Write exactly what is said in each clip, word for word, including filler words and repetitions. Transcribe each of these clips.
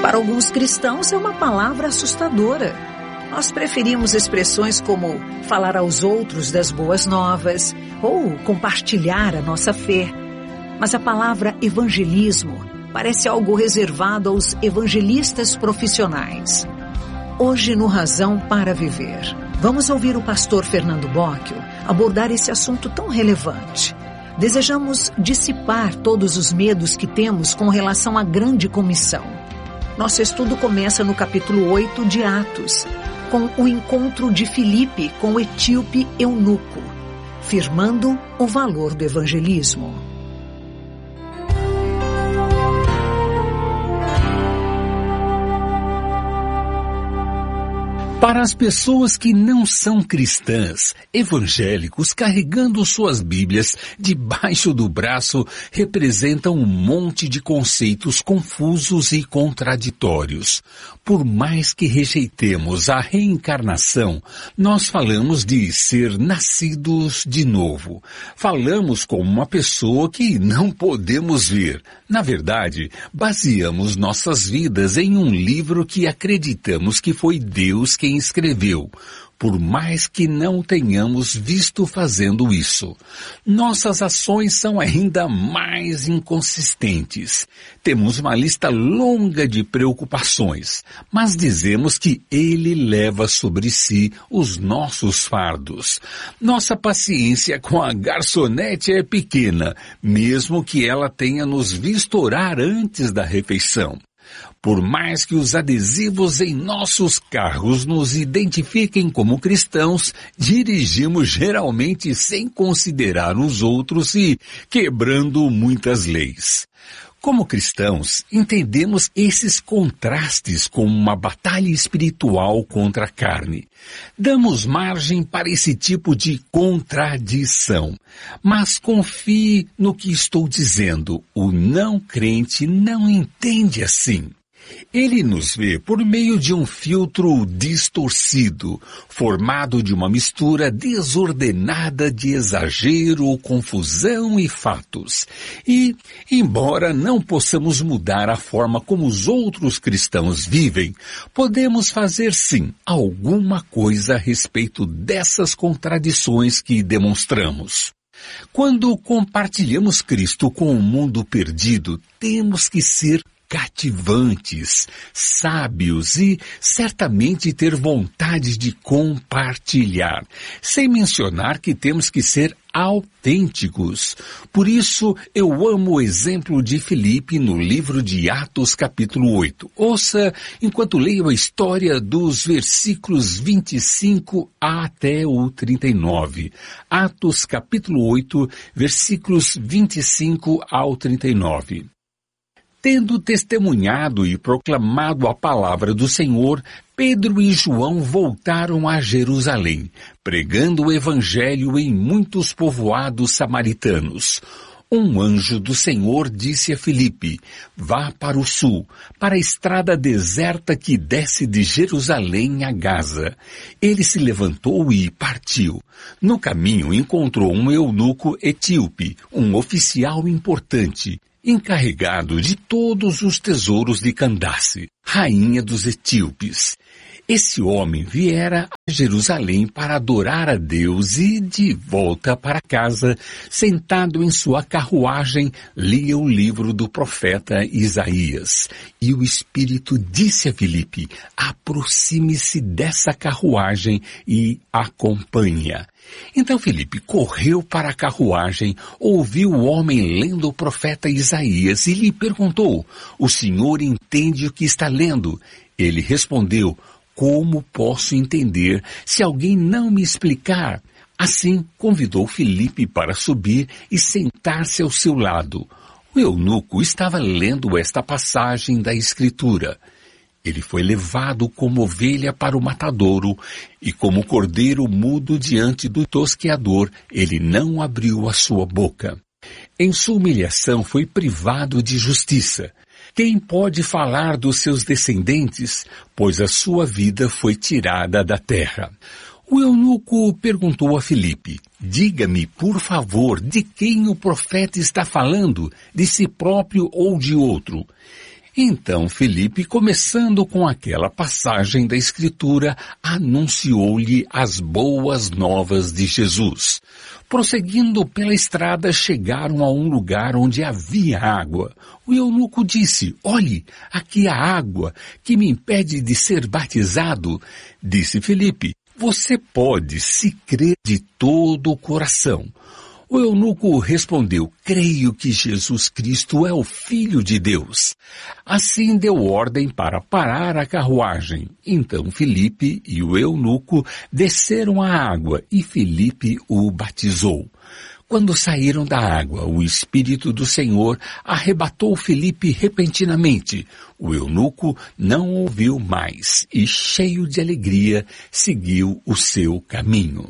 Para alguns cristãos é uma palavra assustadora. Nós preferimos expressões como falar aos outros das boas novas ou compartilhar a nossa fé. Mas a palavra evangelismo parece algo reservado aos evangelistas profissionais. Hoje no Razão para Viver, vamos ouvir o pastor Fernando Bocchio abordar esse assunto tão relevante. Desejamos dissipar todos os medos que temos com relação à grande comissão. Nosso estudo começa no capítulo oito de Atos, com o encontro de Filipe com o etíope eunuco, firmando o valor do evangelismo. Para as pessoas que não são cristãs, evangélicos carregando suas Bíblias debaixo do braço representam um monte de conceitos confusos e contraditórios. Por mais que rejeitemos a reencarnação, nós falamos de ser nascidos de novo. Falamos como uma pessoa que não podemos ver. Na verdade, baseamos nossas vidas em um livro que acreditamos que foi Deus quem escreveu, por mais que não tenhamos visto fazendo isso. Nossas ações são ainda mais inconsistentes. Temos uma lista longa de preocupações, mas dizemos que Ele leva sobre si os nossos fardos. Nossa paciência com a garçonete é pequena, mesmo que ela tenha nos visto orar antes da refeição. Por mais que os adesivos em nossos carros nos identifiquem como cristãos, dirigimos geralmente sem considerar os outros e quebrando muitas leis. Como cristãos, entendemos esses contrastes como uma batalha espiritual contra a carne. Damos margem para esse tipo de contradição. Mas confie no que estou dizendo. O não crente não entende assim. Ele nos vê por meio de um filtro distorcido, formado de uma mistura desordenada de exagero, confusão e fatos. E, embora não possamos mudar a forma como os outros cristãos vivem, podemos fazer sim alguma coisa a respeito dessas contradições que demonstramos. Quando compartilhamos Cristo com o mundo perdido, temos que ser cativantes, sábios e certamente ter vontade de compartilhar, sem mencionar que temos que ser autênticos. Por isso, eu amo o exemplo de Filipe no livro de Atos capítulo oito. Ouça enquanto leio a história dos versículos vinte e cinco até o trinta e nove. Atos capítulo oito, versículos vinte e cinco ao trinta e nove. Tendo testemunhado e proclamado a palavra do Senhor, Pedro e João voltaram a Jerusalém, pregando o evangelho em muitos povoados samaritanos. Um anjo do Senhor disse a Filipe: vá para o sul, para a estrada deserta que desce de Jerusalém a Gaza. Ele se levantou e partiu. No caminho encontrou um eunuco etíope, um oficial importante, encarregado de todos os tesouros de Candace, rainha dos etíopes. Esse homem viera a Jerusalém para adorar a Deus e, de volta para casa, sentado em sua carruagem, lia o livro do profeta Isaías. E o Espírito disse a Filipe: aproxime-se dessa carruagem e acompanhe-a. Então Filipe correu para a carruagem, ouviu o homem lendo o profeta Isaías e lhe perguntou: o senhor entende o que está lendo? Ele respondeu: como posso entender se alguém não me explicar? Assim, convidou Filipe para subir e sentar-se ao seu lado. O eunuco estava lendo esta passagem da Escritura. Ele foi levado como ovelha para o matadouro, e como cordeiro mudo diante do tosqueador, ele não abriu a sua boca. Em sua humilhação foi privado de justiça. Quem pode falar dos seus descendentes, pois a sua vida foi tirada da terra? O eunuco perguntou a Filipe: diga-me, por favor, de quem o profeta está falando, de si próprio ou de outro? Então Felipe, começando com aquela passagem da Escritura, anunciou-lhe as boas novas de Jesus. Prosseguindo pela estrada, chegaram a um lugar onde havia água. O eunuco disse: olhe, aqui há água, que me impede de ser batizado. Disse Felipe: você pode, se crer de todo o coração. O eunuco respondeu: creio que Jesus Cristo é o Filho de Deus. Assim deu ordem para parar a carruagem. Então Felipe e o eunuco desceram à água e Felipe o batizou. Quando saíram da água, o Espírito do Senhor arrebatou Felipe repentinamente. O eunuco não ouviu mais e, cheio de alegria, seguiu o seu caminho.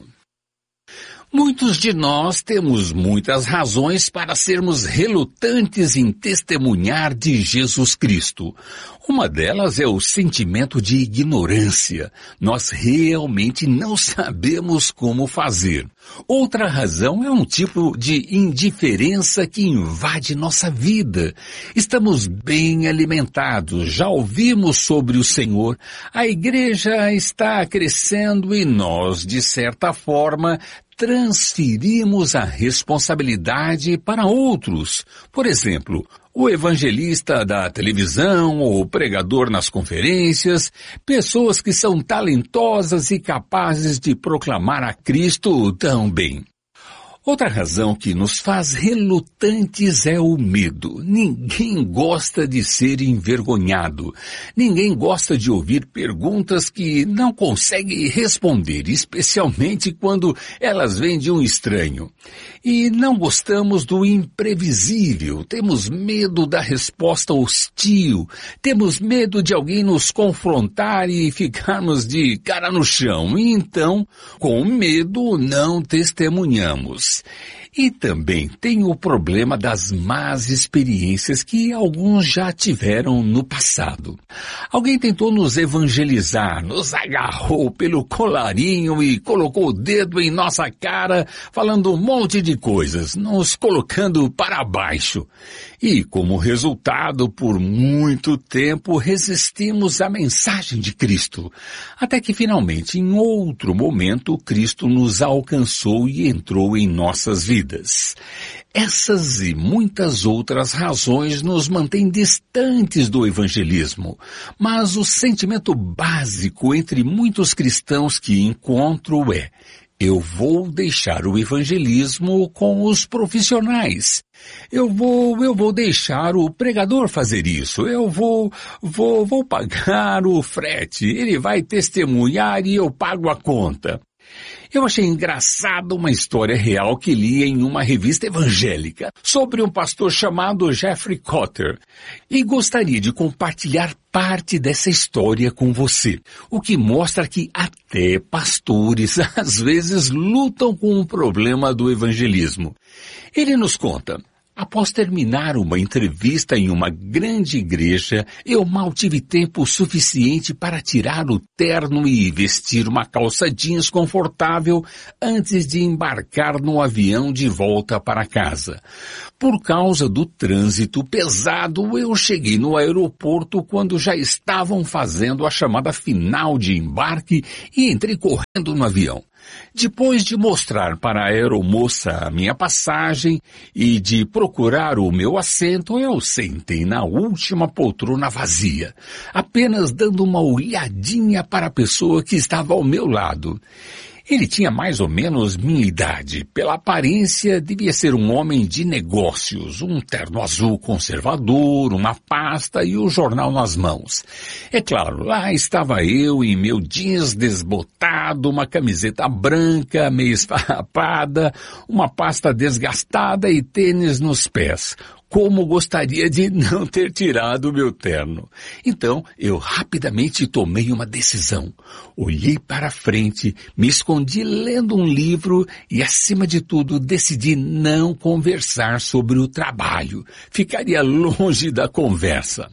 Muitos de nós temos muitas razões para sermos relutantes em testemunhar de Jesus Cristo. Uma delas é o sentimento de ignorância. Nós realmente não sabemos como fazer. Outra razão é um tipo de indiferença que invade nossa vida. Estamos bem alimentados, já ouvimos sobre o Senhor, a igreja está crescendo e nós, de certa forma, transferimos a responsabilidade para outros. Por exemplo, o evangelista da televisão ou o pregador nas conferências, pessoas que são talentosas e capazes de proclamar a Cristo tão bem. Outra razão que nos faz relutantes é o medo. Ninguém gosta de ser envergonhado. Ninguém gosta de ouvir perguntas que não consegue responder, especialmente quando elas vêm de um estranho. E não gostamos do imprevisível. Temos medo da resposta hostil. Temos medo de alguém nos confrontar e ficarmos de cara no chão. E então, com medo, não testemunhamos. E também tem o problema das más experiências que alguns já tiveram no passado. Alguém tentou nos evangelizar, nos agarrou pelo colarinho e colocou o dedo em nossa cara, falando um monte de coisas, nos colocando para baixo. E, como resultado, por muito tempo resistimos à mensagem de Cristo. Até que, finalmente, em outro momento, Cristo nos alcançou e entrou em nossas vidas. Essas e muitas outras razões nos mantêm distantes do evangelismo. Mas o sentimento básico entre muitos cristãos que encontro é: eu vou deixar o evangelismo com os profissionais. Eu vou, eu vou deixar o pregador fazer isso. Eu vou, vou, vou pagar o frete. Ele vai testemunhar e eu pago a conta. Eu achei engraçada uma história real que li em uma revista evangélica sobre um pastor chamado Jeffrey Cotter e gostaria de compartilhar parte dessa história com você, o que mostra que até pastores às vezes lutam com o problema do evangelismo. Ele nos conta: após terminar uma entrevista em uma grande igreja, eu mal tive tempo suficiente para tirar o terno e vestir uma calça jeans confortável antes de embarcar no avião de volta para casa. Por causa do trânsito pesado, eu cheguei no aeroporto quando já estavam fazendo a chamada final de embarque e entrei correndo no avião. Depois de mostrar para a aeromoça a minha passagem e de procurar o meu assento, eu sentei na última poltrona vazia, apenas dando uma olhadinha para a pessoa que estava ao meu lado. Ele tinha mais ou menos minha idade. Pela aparência, devia ser um homem de negócios, um terno azul conservador, uma pasta e o jornal nas mãos. É claro, lá estava eu em meu jeans desbotado, uma camiseta branca, meio esfarrapada, uma pasta desgastada e tênis nos pés. Como gostaria de não ter tirado o meu terno. Então, eu rapidamente tomei uma decisão. Olhei para frente, me escondi lendo um livro e, acima de tudo, decidi não conversar sobre o trabalho. Ficaria longe da conversa.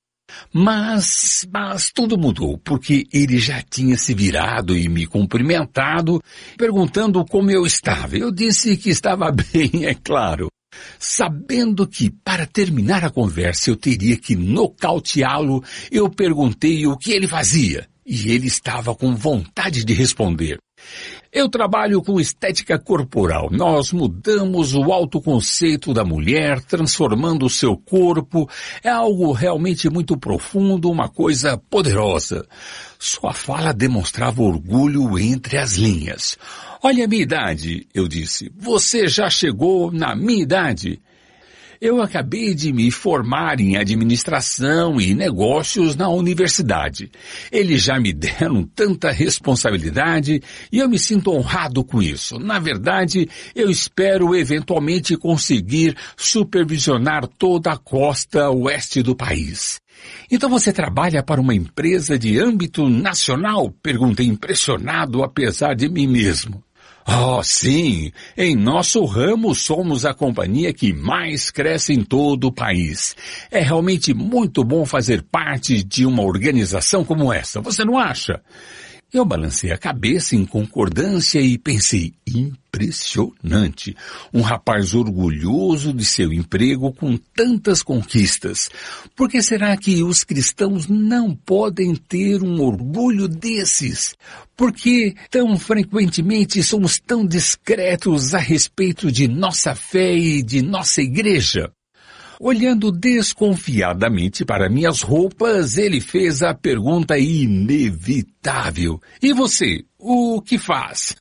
Mas, mas tudo mudou, porque ele já tinha se virado e me cumprimentado, perguntando como eu estava. Eu disse que estava bem, é claro. Sabendo que, para terminar a conversa, eu teria que nocauteá-lo, eu perguntei o que ele fazia, e ele estava com vontade de responder. Eu trabalho com estética corporal. Nós mudamos o autoconceito da mulher, transformando o seu corpo. É algo realmente muito profundo, uma coisa poderosa. Sua fala demonstrava orgulho entre as linhas. Olha a minha idade, eu disse. Você já chegou na minha idade. Eu acabei de me formar em administração e negócios na universidade. Eles já me deram tanta responsabilidade e eu me sinto honrado com isso. Na verdade, eu espero eventualmente conseguir supervisionar toda a costa oeste do país. Então você trabalha para uma empresa de âmbito nacional? Perguntei impressionado apesar de mim mesmo. Oh, sim, em nosso ramo somos a companhia que mais cresce em todo o país. É realmente muito bom fazer parte de uma organização como essa, você não acha? Eu balancei a cabeça em concordância e pensei, impressionante, um rapaz orgulhoso de seu emprego com tantas conquistas. Por que será que os cristãos não podem ter um orgulho desses? Por que tão frequentemente somos tão discretos a respeito de nossa fé e de nossa igreja? Olhando desconfiadamente para minhas roupas, ele fez a pergunta inevitável. E você, o que faz?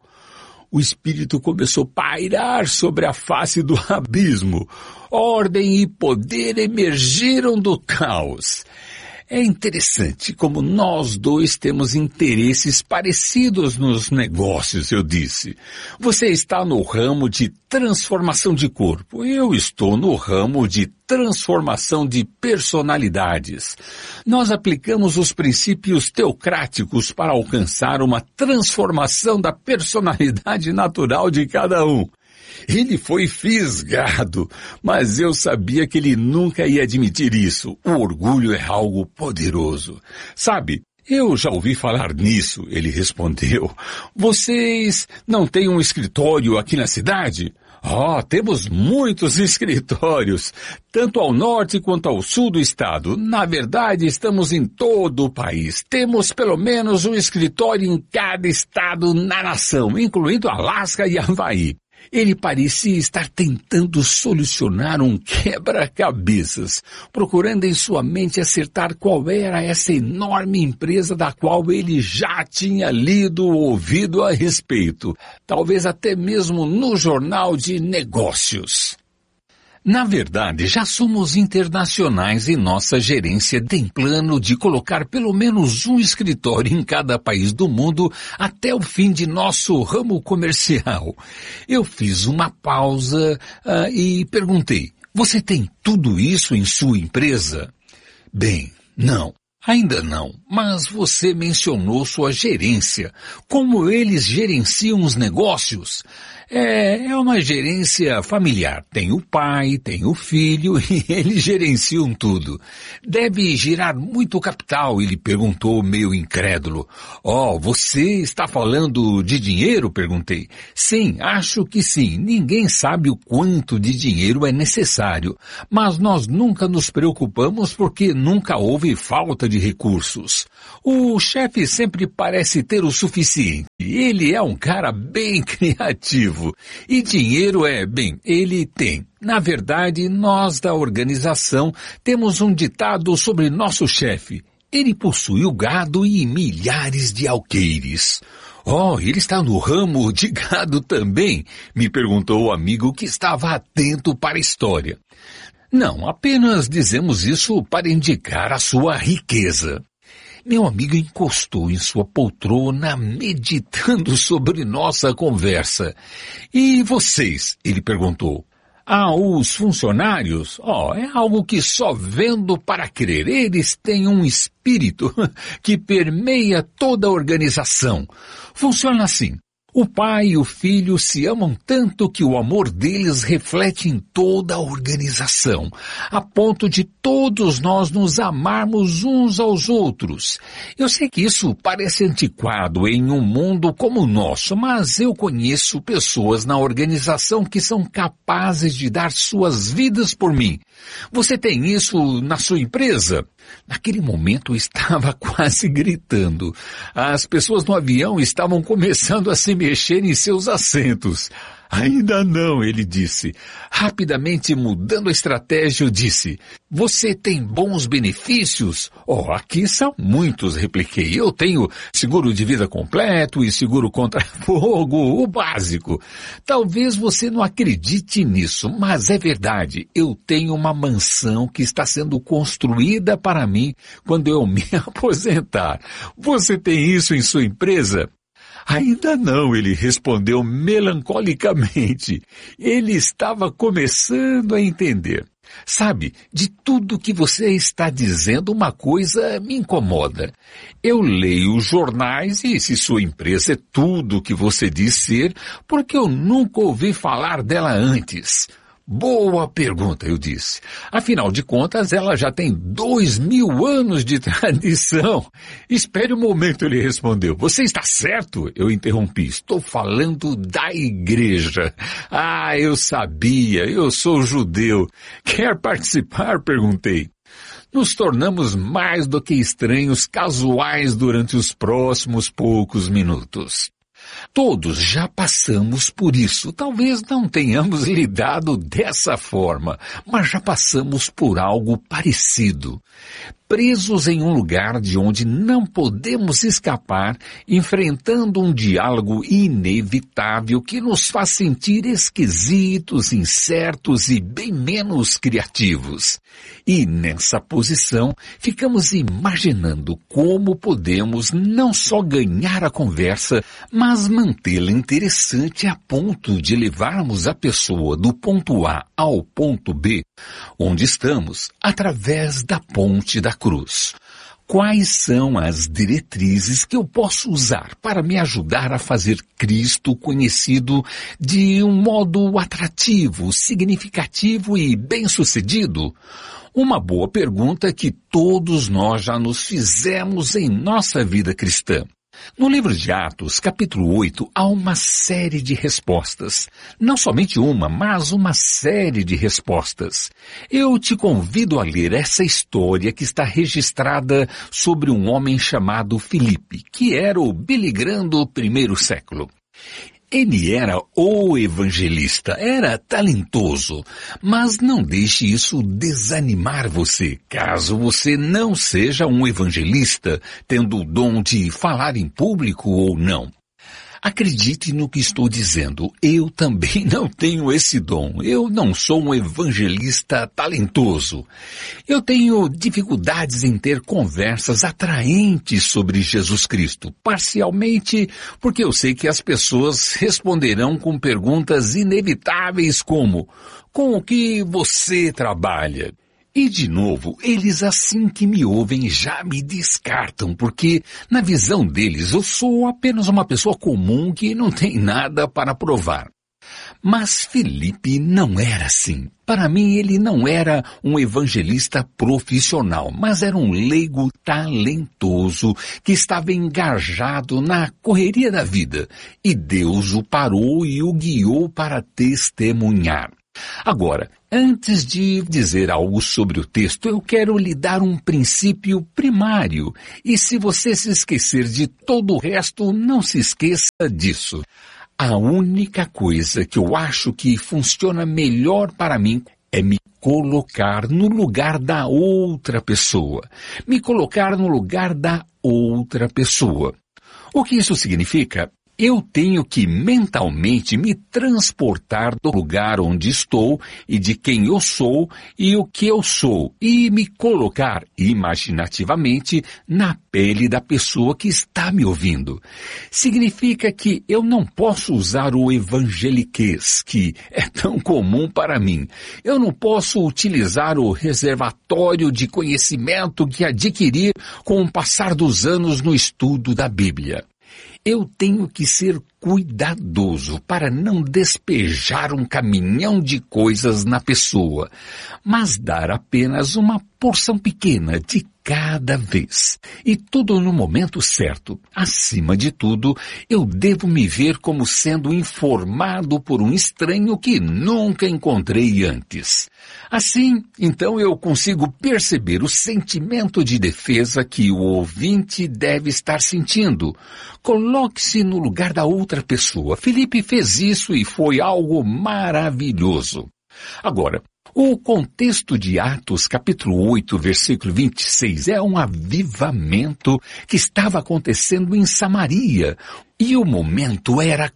O espírito começou a pairar sobre a face do abismo. Ordem e poder emergiram do caos. É interessante como nós dois temos interesses parecidos nos negócios, eu disse. Você está no ramo de transformação de corpo. Eu estou no ramo de transformação de personalidades. Nós aplicamos os princípios teocráticos para alcançar uma transformação da personalidade natural de cada um. Ele foi fisgado, mas eu sabia que ele nunca ia admitir isso. O orgulho é algo poderoso. Sabe, eu já ouvi falar nisso, ele respondeu. Vocês não têm um escritório aqui na cidade? Oh, temos muitos escritórios, tanto ao norte quanto ao sul do estado. Na verdade, estamos em todo o país. Temos pelo menos um escritório em cada estado na nação, incluindo Alasca e Havaí. Ele parecia estar tentando solucionar um quebra-cabeças, procurando em sua mente acertar qual era essa enorme empresa da qual ele já tinha lido ou ouvido a respeito, talvez até mesmo no jornal de negócios. Na verdade, já somos internacionais e nossa gerência tem plano de colocar pelo menos um escritório em cada país do mundo até o fim de nosso ramo comercial. Eu fiz uma pausa uh, e perguntei, você tem tudo isso em sua empresa? Bem, não. Ainda não, mas você mencionou sua gerência. Como eles gerenciam os negócios? É, é uma gerência familiar. Tem o pai, tem o filho e eles gerenciam tudo. Deve girar muito capital, ele perguntou meio incrédulo. Oh, você está falando de dinheiro? Perguntei. Sim, acho que sim. Ninguém sabe o quanto de dinheiro é necessário. Mas nós nunca nos preocupamos porque nunca houve falta de recursos. O chefe sempre parece ter o suficiente. Ele é um cara bem criativo. E dinheiro é, bem, ele tem. Na verdade, nós da organização temos um ditado sobre nosso chefe. Ele possui o gado e milhares de alqueires. Oh, ele está no ramo de gado também? Me perguntou o amigo que estava atento para a história. Não, apenas dizemos isso para indicar a sua riqueza. Meu amigo encostou em sua poltrona, meditando sobre nossa conversa. E vocês? Ele perguntou. Ah, os funcionários? Oh, é algo que só vendo para crer. Eles têm um espírito que permeia toda a organização. Funciona assim. O pai e o filho se amam tanto que o amor deles reflete em toda a organização, a ponto de todos nós nos amarmos uns aos outros. Eu sei que isso parece antiquado em um mundo como o nosso, mas eu conheço pessoas na organização que são capazes de dar suas vidas por mim. Você tem isso na sua empresa? Naquele momento eu estava quase gritando. As pessoas no avião estavam começando a se mexer em seus assentos. Ainda não, ele disse. Rapidamente mudando a estratégia, eu disse, você tem bons benefícios? Oh, aqui são muitos, repliquei. Eu tenho seguro de vida completo e seguro contra fogo, o básico. Talvez você não acredite nisso, mas é verdade. Eu tenho uma mansão que está sendo construída para mim quando eu me aposentar. Você tem isso em sua empresa? Ainda não, ele respondeu melancolicamente. Ele estava começando a entender. Sabe, de tudo que você está dizendo, uma coisa me incomoda. Eu leio os jornais e se sua empresa é tudo o que você diz ser, porque eu nunca ouvi falar dela antes. Boa pergunta, eu disse. Afinal de contas, ela já tem dois mil anos de tradição. Espere um momento, ele respondeu. Você está certo? Eu interrompi. Estou falando da igreja. Ah, eu sabia. Eu sou judeu. Quer participar? Perguntei. Nos tornamos mais do que estranhos casuais durante os próximos poucos minutos. Todos já passamos por isso. Talvez não tenhamos lidado dessa forma, mas já passamos por algo parecido. Presos em um lugar de onde não podemos escapar, enfrentando um diálogo inevitável que nos faz sentir esquisitos, incertos e bem menos criativos. E nessa posição, ficamos imaginando como podemos não só ganhar a conversa, mas mantê-la interessante a ponto de levarmos a pessoa do ponto A ao ponto B, onde estamos, através da ponte da cruz. Quais são as diretrizes que eu posso usar para me ajudar a fazer Cristo conhecido de um modo atrativo, significativo e bem-sucedido? Uma boa pergunta que todos nós já nos fizemos em nossa vida cristã. No livro de Atos, capítulo oito, há uma série de respostas. Não somente uma, mas uma série de respostas. Eu te convido a ler essa história que está registrada sobre um homem chamado Filipe, que era o Billy Graham do primeiro século. Ele era o evangelista, era talentoso, mas não deixe isso desanimar você, caso você não seja um evangelista, tendo o dom de falar em público ou não. Acredite no que estou dizendo, eu também não tenho esse dom, eu não sou um evangelista talentoso. Eu tenho dificuldades em ter conversas atraentes sobre Jesus Cristo, parcialmente porque eu sei que as pessoas responderão com perguntas inevitáveis como, com o que você trabalha? E, de novo, eles assim que me ouvem já me descartam, porque, na visão deles, eu sou apenas uma pessoa comum que não tem nada para provar. Mas Filipe não era assim. Para mim, ele não era um evangelista profissional, mas era um leigo talentoso que estava engajado na correria da vida, e Deus o parou e o guiou para testemunhar. Agora, antes de dizer algo sobre o texto, eu quero lhe dar um princípio primário. E se você se esquecer de todo o resto, não se esqueça disso. A única coisa que eu acho que funciona melhor para mim é me colocar no lugar da outra pessoa. Me colocar no lugar da outra pessoa. O que isso significa? Eu tenho que mentalmente me transportar do lugar onde estou e de quem eu sou e o que eu sou e me colocar imaginativamente na pele da pessoa que está me ouvindo. Significa que eu não posso usar o evangeliquez, que é tão comum para mim. Eu não posso utilizar o reservatório de conhecimento que adquiri com o passar dos anos no estudo da Bíblia. Eu tenho que ser cuidadoso para não despejar um caminhão de coisas na pessoa, mas dar apenas uma porção pequena de cada vez. E tudo no momento certo. Acima de tudo, eu devo me ver como sendo informado por um estranho que nunca encontrei antes. Assim, então eu consigo perceber o sentimento de defesa que o ouvinte deve estar sentindo. Coloque-se no lugar da outra pessoa. Felipe fez isso e foi algo maravilhoso. Agora, o contexto de Atos, capítulo oito, versículo vinte e seis, é um avivamento que estava acontecendo em Samaria. E o momento era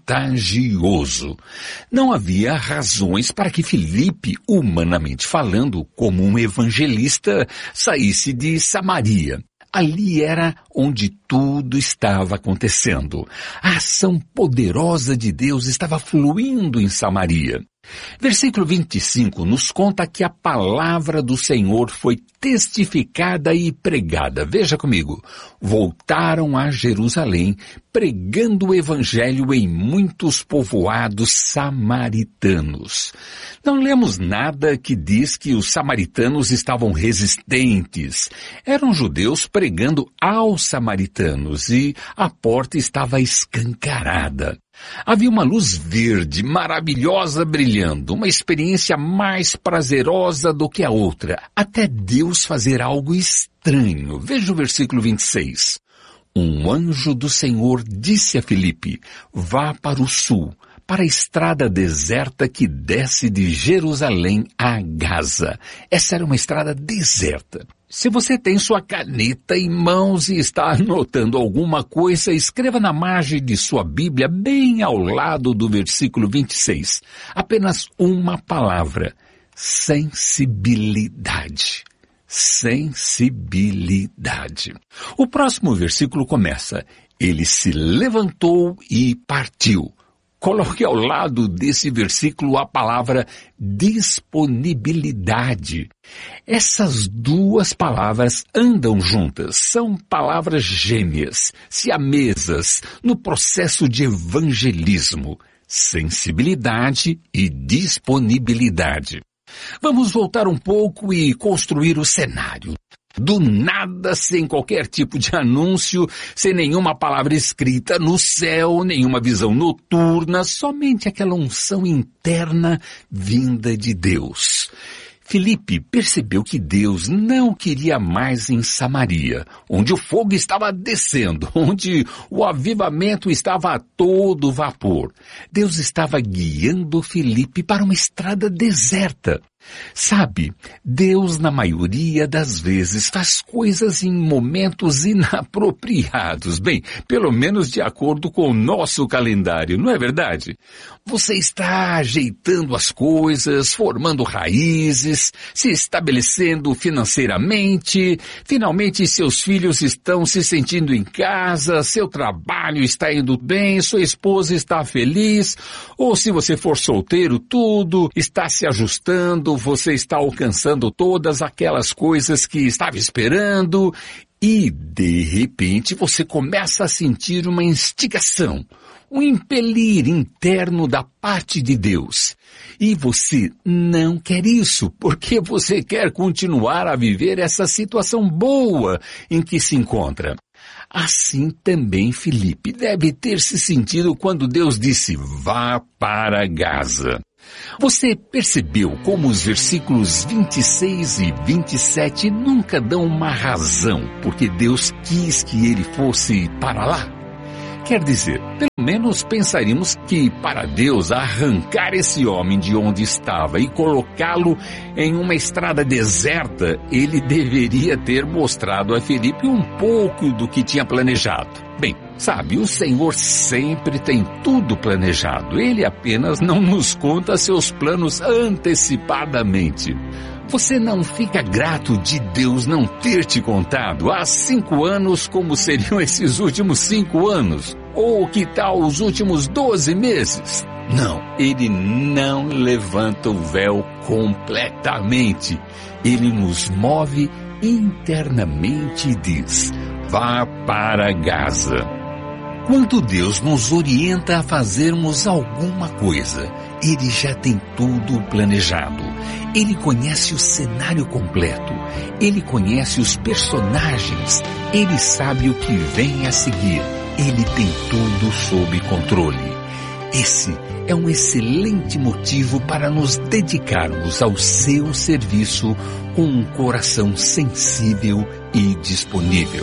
contagioso. Não havia razões para que Filipe, humanamente falando, como um evangelista, saísse de Samaria. Ali era onde tudo estava acontecendo. A ação poderosa de Deus estava fluindo em Samaria. Versículo vinte e cinco nos conta que a palavra do Senhor foi testificada e pregada. Veja comigo. Voltaram a Jerusalém, pregando o evangelho em muitos povoados samaritanos. Não lemos nada que diz que os samaritanos estavam resistentes. Eram judeus pregando aos samaritanos e a porta estava escancarada. Havia uma luz verde, maravilhosa, brilhando, uma experiência mais prazerosa do que a outra, até Deus fazer algo estranho. Veja o versículo vinte e seis. Um anjo do Senhor disse a Filipe, vá para o sul, para a estrada deserta que desce de Jerusalém a Gaza. Essa era uma estrada deserta. Se você tem sua caneta em mãos e está anotando alguma coisa, escreva na margem de sua Bíblia, bem ao lado do versículo vinte e seis. Apenas uma palavra. Sensibilidade. Sensibilidade. O próximo versículo começa. Ele se levantou e partiu. Coloque ao lado desse versículo a palavra disponibilidade. Essas duas palavras andam juntas, são palavras gêmeas, siamesas, no processo de evangelismo. Sensibilidade e disponibilidade. Vamos voltar um pouco e construir o cenário. Do nada, sem qualquer tipo de anúncio, sem nenhuma palavra escrita no céu, nenhuma visão noturna, somente aquela unção interna vinda de Deus. Filipe percebeu que Deus não queria mais em Samaria, onde o fogo estava descendo, onde o avivamento estava a todo vapor. Deus estava guiando Filipe para uma estrada deserta. Sabe, Deus na maioria das vezes faz coisas em momentos inapropriados, bem, pelo menos de acordo com o nosso calendário, não é verdade? Você está ajeitando as coisas, formando raízes, se estabelecendo financeiramente, finalmente seus filhos estão se sentindo em casa, seu trabalho está indo bem, sua esposa está feliz, ou se você for solteiro, tudo está se ajustando, você está alcançando todas aquelas coisas que estava esperando e, de repente, você começa a sentir uma instigação, um impelir interno da parte de Deus. E você não quer isso, porque você quer continuar a viver essa situação boa em que se encontra. Assim também Filipe deve ter se sentido quando Deus disse, vá para Gaza. Você percebeu como os versículos vinte e seis e vinte e sete nunca dão uma razão porque Deus quis que ele fosse para lá? Quer dizer, pelo menos pensaríamos que para Deus arrancar esse homem de onde estava e colocá-lo em uma estrada deserta, ele deveria ter mostrado a Filipe um pouco do que tinha planejado. Bem, sabe, o Senhor sempre tem tudo planejado. Ele apenas não nos conta seus planos antecipadamente. Você não fica grato de Deus não ter te contado há cinco anos como seriam esses últimos cinco anos? Ou que tal os últimos doze meses? Não, ele não levanta o véu completamente. Ele nos move internamente e diz, vá para Gaza. Quando Deus nos orienta a fazermos alguma coisa, Ele já tem tudo planejado. Ele conhece o cenário completo. Ele conhece os personagens. Ele sabe o que vem a seguir. Ele tem tudo sob controle. Esse é um excelente motivo para nos dedicarmos ao seu serviço com um coração sensível e disponível.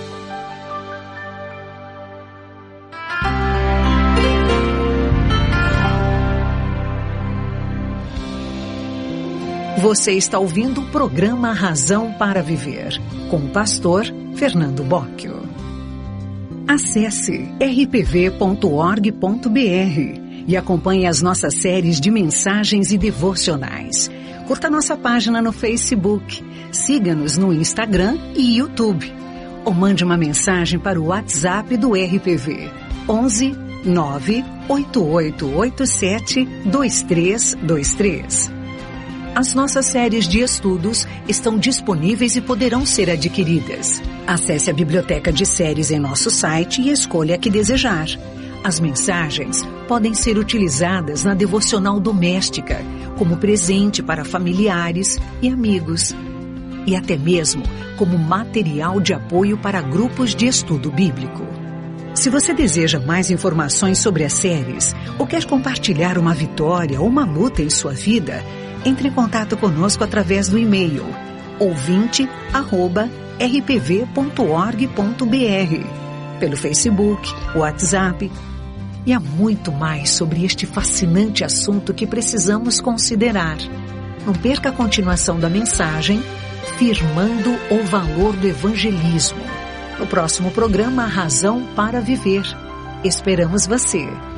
Você está ouvindo o programa Razão para Viver, com o pastor Fernando Bocchio. Acesse r p v ponto org ponto b r e acompanhe as nossas séries de mensagens e devocionais. Curta nossa página no Facebook, siga-nos no Instagram e YouTube. Ou mande uma mensagem para o WhatsApp do R P V, onze nove oito oito oito sete dois três dois três. As nossas séries de estudos estão disponíveis e poderão ser adquiridas. Acesse a biblioteca de séries em nosso site e escolha a que desejar. As mensagens podem ser utilizadas na devocional doméstica, como presente para familiares e amigos, e até mesmo como material de apoio para grupos de estudo bíblico. Se você deseja mais informações sobre as séries ou quer compartilhar uma vitória ou uma luta em sua vida, entre em contato conosco através do e-mail ouvinte arroba r p v ponto org ponto b r, pelo Facebook, WhatsApp, e há muito mais sobre este fascinante assunto que precisamos considerar. Não perca a continuação da mensagem Firmando o Valor do Evangelismo, no próximo programa Razão para Viver. Esperamos você!